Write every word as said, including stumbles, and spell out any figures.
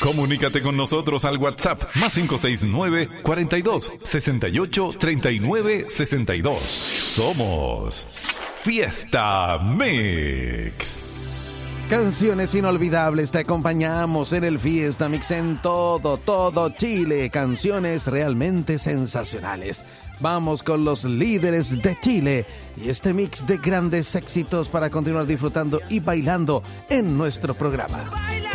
Comunícate con nosotros al WhatsApp más cinco seis nueve, cuarenta y dos, sesenta y ocho, treinta y nueve, sesenta y dos. Somos Fiesta Mix. Canciones inolvidables, te acompañamos en el Fiesta Mix en todo, todo Chile. Canciones realmente sensacionales. Vamos con los líderes de Chile y este mix de grandes éxitos para continuar disfrutando y bailando en nuestro programa.